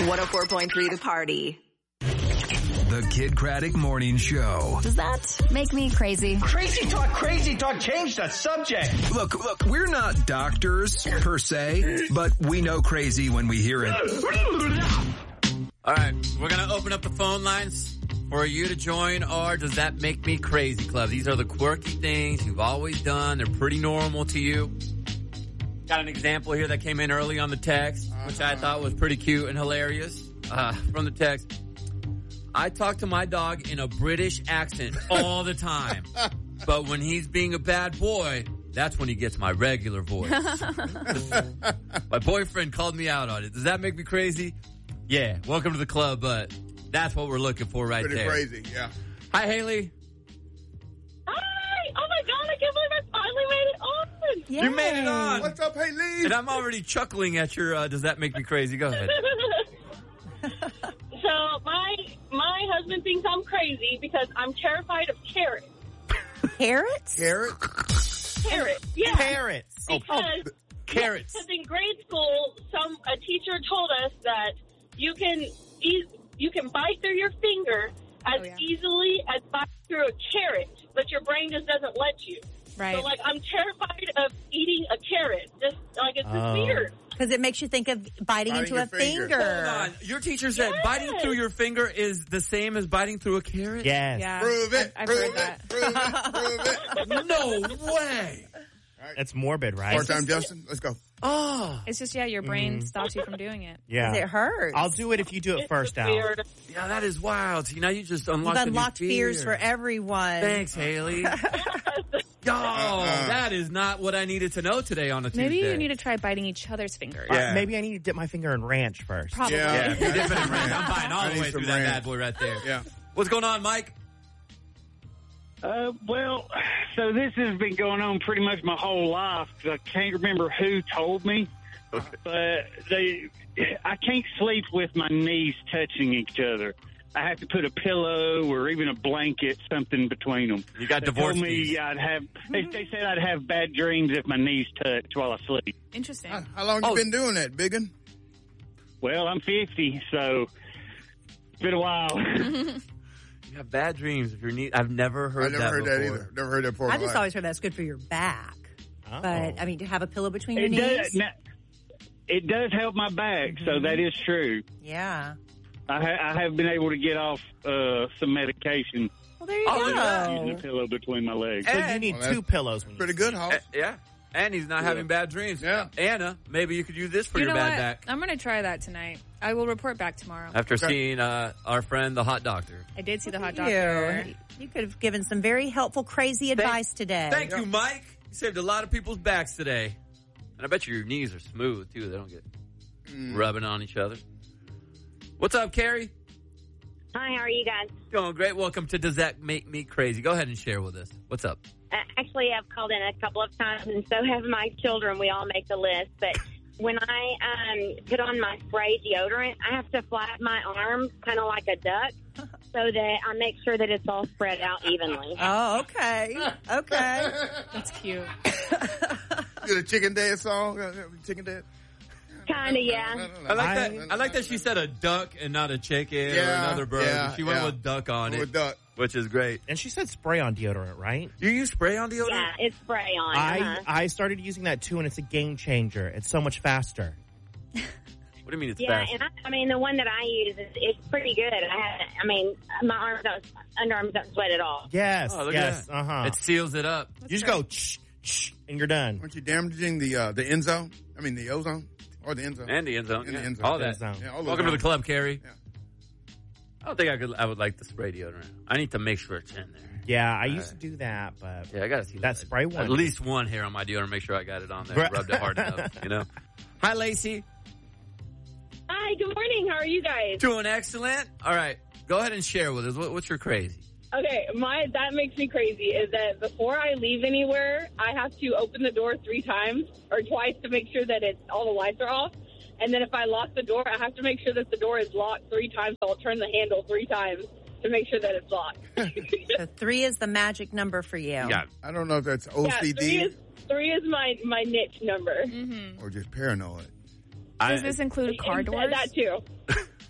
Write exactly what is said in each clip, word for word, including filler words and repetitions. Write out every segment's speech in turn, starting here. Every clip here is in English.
one oh four point three The Party. The Kid Craddock Morning Show. Does that make me crazy? Crazy talk, crazy talk. Change the subject. Look, look, we're not doctors per se, but we know crazy when we hear it. All right, we're going to open up the phone lines for you to join our Does That Make Me Crazy Club. These are the quirky things you've always done. They're pretty normal to you. Got an example here that came in early on the text, which I thought was pretty cute and hilarious uh, from the text. I talk to my dog in a British accent all the time. But when he's being a bad boy, that's when he gets my regular voice. My boyfriend called me out on it. Does that make me crazy? Yeah. Welcome to the club, but that's what we're looking for right Pretty there. crazy, yeah. Hi, Haley. Hi! Oh my God, I can't believe I finally made it on! Yay. You made it on! What's up, Haley? And I'm already chuckling at your, uh, does that make me crazy? Go ahead. So my my husband thinks I'm crazy because I'm terrified of carrots. Carrots? Carrots? Carrots, yeah. Carrots. Because, Oh, carrots. Because in grade school, some a teacher told us that you can e- you can bite through your finger as Oh, yeah. easily as biting through a carrot, but your brain just doesn't let you. Right. So, like, I'm terrified of eating a carrot. Just like it's just Oh. weird. Because it makes you think of biting, Biting into your a finger. finger. Hold on. Your teacher said Yes. biting through your finger is the same as biting through a carrot? Yes. Yeah. Prove it. I've prove heard it. that. Prove it. Prove it. No way. That's morbid, right? Part time, Justin. Let's go. Oh. It's just, yeah, your brain stops you from doing it. Yeah. It hurts. I'll do it if you do it It's first, just Al. weird. Yeah, that is wild. See, now you just You've unlocked a new unlocked fear. fears for everyone. Thanks, Haley. Yo, that is not what I needed to know today on a Tuesday. Maybe you need to try biting each other's fingers. Uh, Yeah. maybe I need to dip my finger in ranch first. Probably. Yeah. Yeah, if you're dipping in ranch, I'm buying all I the need way some through that ranch. bad boy right there. Yeah. What's going on, Mike? Uh, well, so this has been going on pretty much my whole life. I can't remember who told me, but they, I can't sleep with my knees touching each other. I have to put a pillow or even a blanket, something between them. You got They divorce told me knees. I'd have. They, they said I'd have bad dreams if my knees touched while I sleep. Interesting. How, how long Oh. you been doing that, Biggin? Well, I'm fifty, so it's been a while. You have bad dreams if you're knee. I've never heard I never that heard before. that either. Never heard that before. in I my just life. always heard that's good for your back. Oh. But, I mean, to have a pillow between your It knees? does, now, it does help my back, so that is true. Yeah. I, ha- I have been able to get off uh, some medication Well, there you Oh, using go. a pillow between my legs. So And- you need Well, that's two pillows. When you Pretty good, Hawk. Uh, yeah. And he's not having bad dreams. Yeah. Anna, maybe you could use this for You your know bad what? back. I'm going to try that tonight. I will report back tomorrow. After Okay. seeing uh, our friend, the hot doctor. I did see the hot You. doctor. You could have given some very helpful, crazy advice today. Thank you, Mike. You saved a lot of people's backs today. And I bet you your knees are smooth, too. They don't get rubbing on each other. What's up, Carrie? Hi, how are you guys? Doing great. Welcome to Does That Make Me Crazy? Go ahead and share with us. What's up? Uh, actually, I've called in a couple of times, and so have my children. We all make the list. But when I um, put on my spray deodorant, I have to flap my arms kind of like a duck so that I make sure that it's all spread out evenly. Oh, okay. Okay. That's cute. You a chicken dance song? Uh, Chicken dance? Kind of, yeah. I like that. I like that she said a duck and not a chicken or Yeah, another bird. yeah, she went yeah. with duck on With it, duck. which is great. And she said spray on deodorant, right? You use spray on deodorant? Yeah, it's spray on. I uh-huh. I started using that too, and it's a game changer. It's so much faster. What do you mean it's Yeah, fast? and I, I mean the one that I use is it's pretty good. I have, I mean my arms don't, underarms don't sweat at all. Yes, Oh, look yes, at that. uh huh. It seals it up. You just go shh, shh, and you're done. Aren't you damaging the uh, the end zone? I mean, the ozone? Or the end zone? And the end zone. And the yeah. end zone. All End that. zone. Yeah, all Welcome to around. the club, Carrie. Yeah. I don't think I could. I would like the spray deodorant. I need to make sure it's in there. Yeah, I used to do that, but Yeah, I gotta see that spray one. At least one hair on my deodorant. Make sure I got it on there. Right. Rubbed it hard enough. You know. Hi, Lacey. Hi, good morning. How are you guys? Doing excellent. All right, go ahead and share with us. What, what's your crazy? Okay, my that makes me crazy is that before I leave anywhere, I have to open the door three times or twice to make sure that it's all the lights are off. And then if I lock the door, I have to make sure that the door is locked three times. So I'll turn the handle three times to make sure that it's locked. So three is the magic number for you. Yeah. I don't know if that's O C Yeah, D three is three is my my niche number. Mm-hmm. or just paranoid. Does this include car And doors? That too.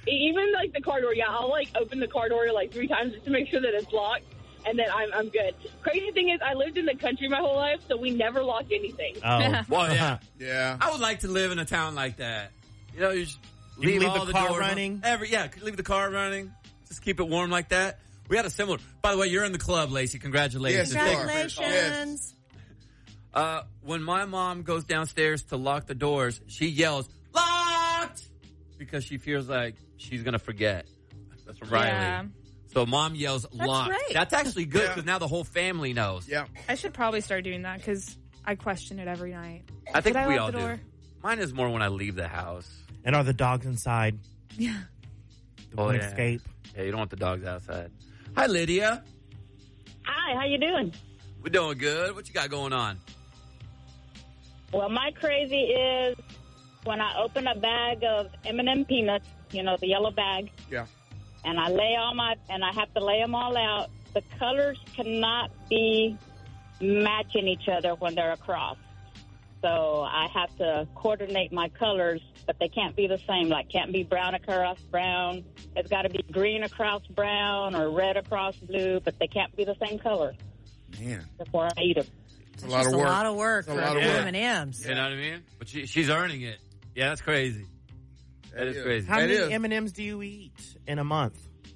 Even like the car door, yeah, I'll like open the car door like three times just to make sure that it's locked, and then I'm I'm good. Crazy thing is, I lived in the country my whole life, so we never locked anything. Oh, well, yeah, yeah. I would like to live in a town like that. You know, you just You leave, leave all the the car doors running? on. Every yeah, leave the car running. Just keep it warm like that. We had a similar. By the way, you're in the club, Lacey. Congratulations. Yes, Congratulations. Uh, when my mom goes downstairs to lock the doors, she yells, "Locked!" because she feels like she's going to forget. That's Riley. Yeah. So mom yells, That's "Locked." right. That's actually good because Yeah. now the whole family knows. Yeah. I should probably start doing that because I question it every night. I think Did I we lock all the do. door? Mine is more when I leave the house. And are the dogs inside? Yeah. The Oh, one yeah. escape. Yeah, you don't want the dogs outside. Hi, Lydia. Hi, how you doing? We're doing good. What you got going on? Well, my crazy is when I open a bag of M and M peanuts, you know, the yellow bag, Yeah. and I lay all my, and I have to lay them all out. The colors cannot be matching each other when they're across. So I have to coordinate my colors, but they can't be the same. Like, can't be brown across brown. It's got to be green across brown or red across blue, but they can't be the same color Man, before I eat them. it's a It's lot just of work. a lot of work It's a for lot of M work. and M's. You know what I mean? But she, she's earning it. Yeah, that's crazy. That is crazy. How It many is. M and M's do you eat in a month?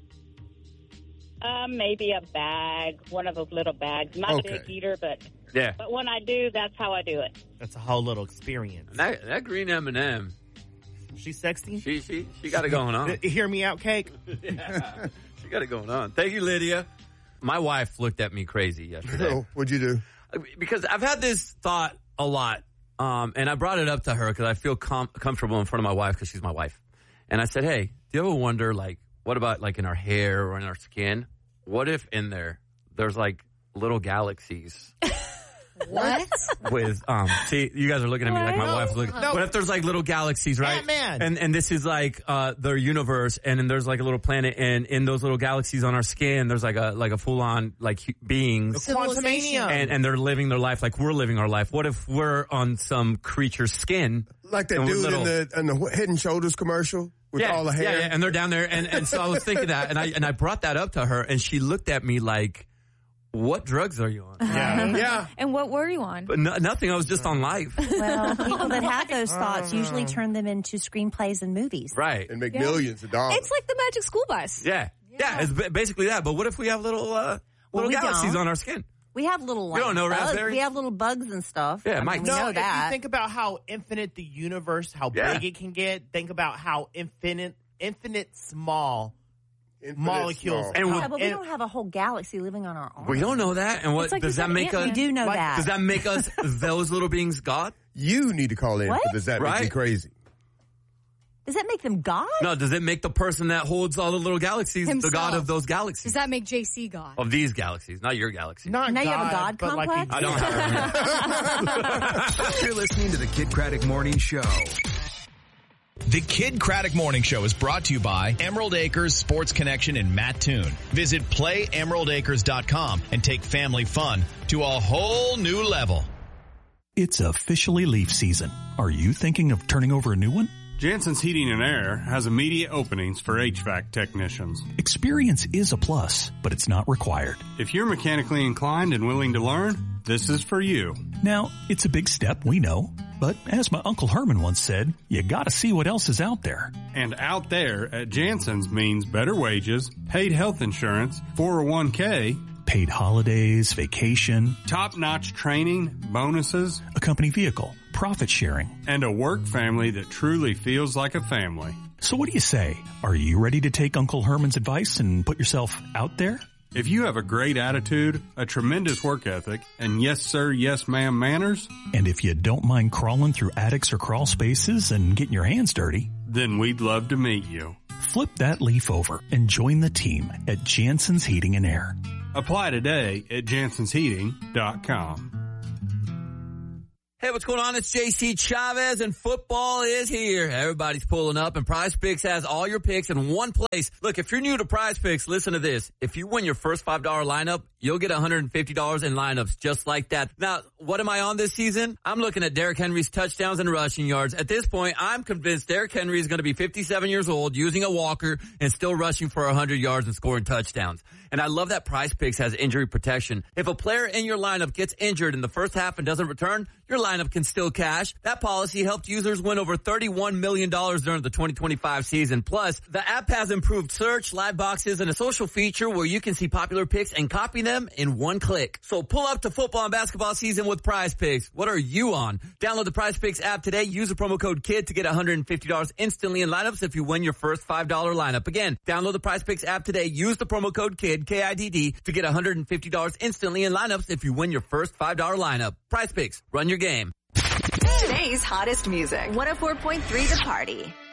Uh, maybe a bag, one of those little bags. Not Okay. a big eater, but Yeah. but when I do, that's how I do it. That's a whole little experience. And that, that green M and M, She's sexy. she she she got it going on. Hear me out, Cake. Yeah. She got it going on. Thank you, Lydia. My wife looked at me crazy yesterday. Oh, what'd you do? Because I've had this thought a lot, um, and I brought it up to her because I feel com- comfortable in front of my wife because she's my wife. And I said, hey, do you ever wonder, like, what about, like, in our hair or in our skin? What if in there there's, like, little galaxies? What? With, um, see, you guys are looking at me like my No, wife's looking. no. What if there's, like, little galaxies, right? Ant-Man. And and this is, like, uh, their universe, and then there's, like, a little planet, and in those little galaxies on our skin, there's, like, a like a full-on, like, hu- beings. Quantumania. And, and they're living their life like we're living our life. What if we're on some creature's skin? Like that and we're dude little? in the in the Head and Shoulders commercial with yeah, all the hair. Yeah, yeah, and they're down there. And, and so I was thinking that, and I and I brought that up to her, and she looked at me like, what drugs are you on? Yeah. Yeah. And what were you on? But no, nothing. I was just on life. Well, people that have those thoughts usually turn them into screenplays and movies. Right. And make Yeah. millions of dollars. It's like the Magic School Bus. Yeah. Yeah, it's ba- basically that. But what if we have little uh, Well, little we galaxies don't. on our skin? We have little like, You don't know bugs. raspberry? We have little bugs and stuff. Yeah, I mean, Mike. we No, know if that. you think about how infinite the universe, how Yeah. big it can get, think about how infinite, infinite small Infinite molecules. small. And yeah, with- but we and- don't have a whole galaxy living on our arm. We don't know that. And what It's like does you that said, make Ant-Man. us? We do know Like, that. Does that make us those little beings God? You need to call in. What? Does that make Right? you crazy? Does that make them God? No. Does it make the person that holds all the little galaxies the Himself. God of those Does galaxies? that make J C God? Of these galaxies, not your galaxy. Not Now you have a God, God but like complex? I don't have. You're listening to the Kid Craddock Morning Show. The Kid Craddock Morning Show is brought to you by Emerald Acres Sports Connection and Matt Toon. Visit play emerald acres dot com and take family fun to a whole new level. It's officially leaf season. Are you thinking of turning over a new one? Jansen's Heating and Air has immediate openings for H V A C technicians. Experience is a plus, but it's not required. If you're mechanically inclined and willing to learn, this is for you. Now, it's a big step, we know. But as my Uncle Herman once said, you gotta see what else is out there. And out there at Jansen's means better wages, paid health insurance, four oh one k, Paid holidays, vacation, top-notch training, bonuses, a company vehicle, profit sharing. and a work family that truly feels like a family. So what do you say? Are you ready to take Uncle Herman's advice and put yourself out there? If you have a great attitude, a tremendous work ethic, and yes sir, yes ma'am manners, And if you don't mind crawling through attics or crawl spaces and getting your hands dirty, then we'd love to meet you. flip that leaf over and join the team at Jansen's Heating and Air. Apply today at jansons heating dot com. Hey, what's going on? It's J C Chavez, and football is here. Everybody's pulling up, and Prize Picks has all your picks in one place. Look, if you're new to Prize Picks, listen to this. If you win your first five dollar lineup, you'll get one hundred fifty dollars in lineups just like that. Now, what am I on this season? I'm looking at Derrick Henry's touchdowns and rushing yards. At this point, I'm convinced Derrick Henry is going to be fifty-seven years old, using a walker, and still rushing for one hundred yards and scoring touchdowns. And I love that Prize Picks has injury protection. If a player in your lineup gets injured in the first half and doesn't return, your lineup can still cash. That policy helped users win over thirty-one million dollars during the twenty twenty-five season. Plus, the app has improved search, live boxes, and a social feature where you can see popular picks and copy them in one click. So pull up to football and basketball season with Prize Picks. What are you on? Download the Prize Picks app today. Use the promo code KID to get one hundred fifty dollars instantly in lineups if you win your first five dollar lineup. Again, download the Prize Picks app today. Use the promo code KID, K I D D, to get one hundred fifty dollars instantly in lineups if you win your first five dollar lineup. Prize Picks. Run your game. Today's hottest music. one oh four point three The Party.